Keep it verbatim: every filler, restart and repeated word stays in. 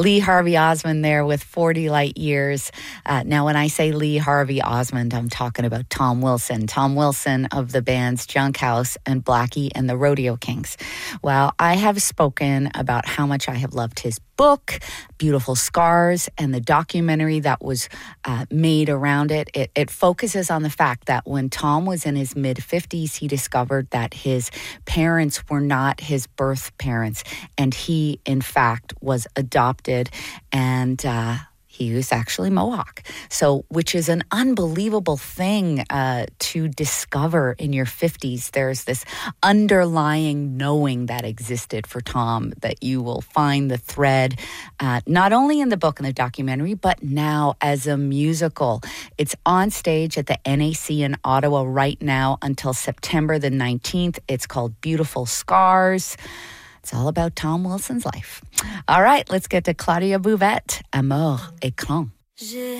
Lee Harvey Osmond there with forty Light Years. Uh, now, when I say Lee Harvey Osmond, I'm talking about Tom Wilson. Tom Wilson of the bands Junk House and Blackie and the Rodeo Kings. Well, I have spoken about how much I have loved his book, Beautiful Scars, and the documentary that was uh, made around it. it. It focuses on the fact that when Tom was in his mid-fifties, he discovered that his parents were not his birth parents, and he, in fact, was adopted, and uh, he was actually Mohawk. So, which is an unbelievable thing uh, to discover in your fifties. There's this underlying knowing that existed for Tom that you will find the thread, uh, not only in the book and the documentary, but now as a musical. It's on stage at the N A C in Ottawa right now until September the nineteenth. It's called Beautiful Scars. It's all about Tom Wilson's life. All right, let's get to Claudia Bouvette, Amour Écran.